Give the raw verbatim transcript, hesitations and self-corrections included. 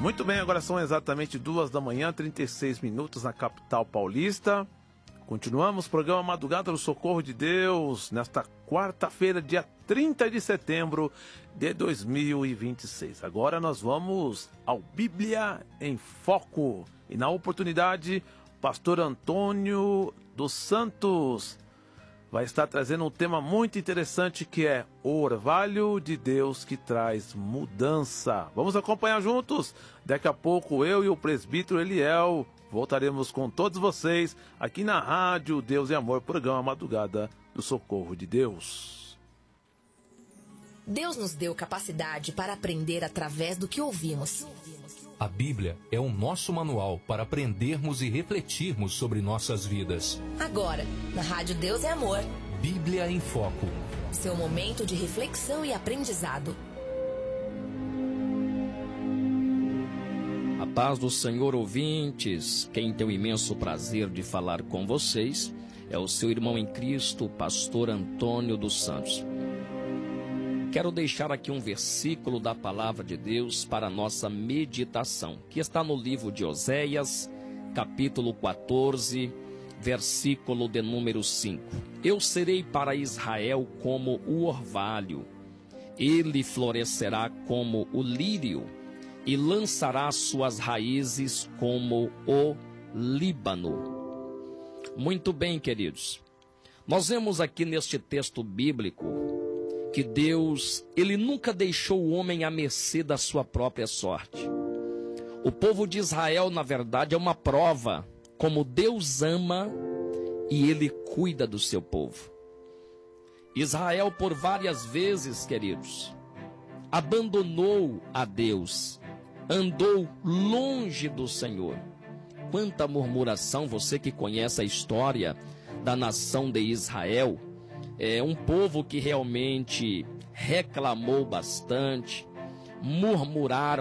Muito bem, agora são exatamente duas da manhã, trinta e seis minutos na capital paulista. Continuamos o programa Madrugada do Socorro de Deus, nesta quarta-feira, dia trinta de setembro de dois mil e vinte e seis. Agora nós vamos ao Bíblia em Foco. E na oportunidade, pastor Antônio dos Santos vai estar trazendo um tema muito interessante que é o orvalho de Deus que traz mudança. Vamos acompanhar juntos? Daqui a pouco eu e o presbítero Eliel voltaremos com todos vocês aqui na Rádio Deus e Amor, programa Madrugada do Socorro de Deus. Deus nos deu capacidade para aprender através do que ouvimos. A Bíblia é o nosso manual para aprendermos e refletirmos sobre nossas vidas. Agora, na Rádio Deus e Amor, Bíblia em Foco. Seu momento de reflexão e aprendizado. A paz do Senhor, ouvintes. Quem tem o imenso prazer de falar com vocês é o seu irmão em Cristo, pastor Antônio dos Santos. Quero deixar aqui um versículo da palavra de Deus para a nossa meditação, que está no livro de Oséias, capítulo quatorze, versículo de número cinco. Eu serei para Israel como o orvalho, ele florescerá como o lírio e lançará suas raízes como o Líbano. Muito bem, queridos. Nós vemos aqui neste texto bíblico que Deus, ele nunca deixou o homem à mercê da sua própria sorte. O povo de Israel, na verdade, é uma prova como Deus ama e ele cuida do seu povo. Israel, por várias vezes, queridos, abandonou a Deus, andou longe do Senhor. Quanta murmuração, você que conhece a história da nação de Israel, é um povo que realmente reclamou bastante, murmuraram